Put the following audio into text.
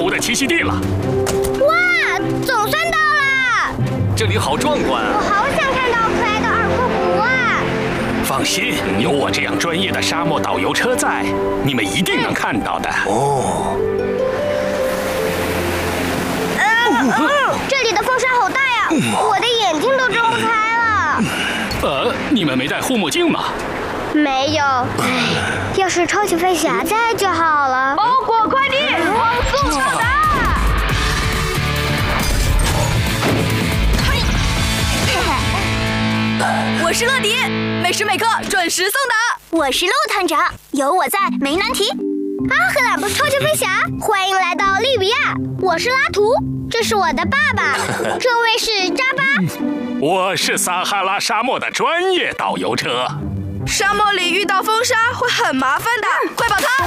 族的栖息地了。 哇，总算到了！ 这里好壮观啊！ 我好想看到可爱的耳廓狐啊！ 放心，有我这样专业的沙漠导游车在，你们一定能看到的。哦。 这里的风沙好大呀，我的眼睛都睁不开了。 你们没戴护目镜吗？ 没有。要是超级飞侠在就好了。 包裹快递，光速上达。我是乐迪，每时每刻准时送达。 我是陆探长，有我在没难题。阿赫兰不是超级飞侠，欢迎来到利比亚。我是拉图，这是我的爸爸，这位是扎巴。 我是撒哈拉沙漠的专业导游车。 沙漠里遇到风沙会很麻烦的，快跑它！